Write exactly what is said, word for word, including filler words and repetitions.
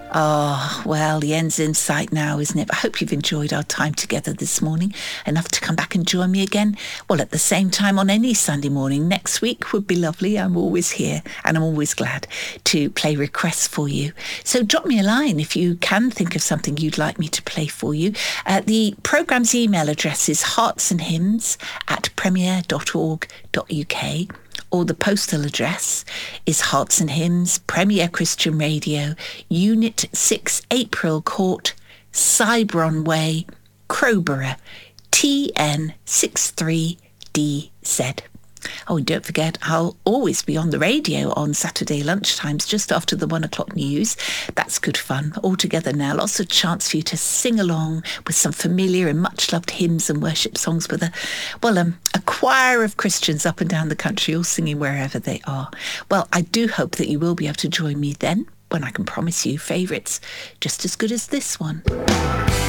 Oh, well, the end's in sight now, isn't it? I hope you've enjoyed our time together this morning, enough to come back and join me again. Well, at the same time on any Sunday morning next week would be lovely. I'm always here and I'm always glad to play requests for you. So drop me a line if you can think of something you'd like me to play for you. Uh, the programme's email address is hearts and hymns at premier dot org dot uk. Or the postal address is Hearts and Hymns, Premier Christian Radio, Unit six, April Court, Cybron Way, Crowborough, T N six three D Z. Oh, and don't forget, I'll always be on the radio on Saturday lunchtimes just after the one o'clock news. That's good fun. All together now, lots of chance for you to sing along with some familiar and much-loved hymns and worship songs with a, well, um, a choir of Christians up and down the country, all singing wherever they are. Well, I do hope that you will be able to join me then, when I can promise you favourites just as good as this one.